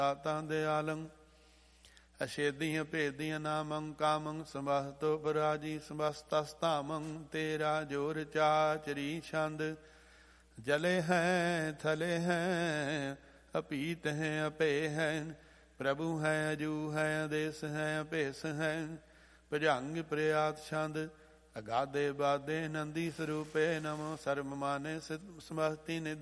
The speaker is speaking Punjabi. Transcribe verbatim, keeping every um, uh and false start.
ਦਾਤਾਂ ਦਿਆਲੰ ਅਛੇਦੀਆਂ ਭੇਦੀਆਂ ਨਾਮੰ ਕਾਮੰ ਸੰਭਾਸਤੋ ਪਰਾਜੀ ਸੰਭਸਤਸਤਾਮੰ ਤੇਰਾ ਜੋਰ ਚਾਚਰੀ ਛੰਦ ਜਲੇ ਹੈ ਥਲੇ ਹੈ ਅਪੀਤ ਹੈ ਅਪੇ ਹੈ ਪ੍ਰਭੂ ਹੈ ਅਜੂ ਹੈ ਆਦੇਸ ਹੈ ਅਭੇਸ ਹੈ ਭੁਜੰਗ ਪ੍ਰਿਆਤ ਛੰਦ ਅਗਾਧੇ ਬਾਧੇ ਨੰਦੀ ਸਰੂਪੇ ਨਮੋ ਸਰਬ ਮਾਨੇ ਸਮਸਤੀ ਨਿ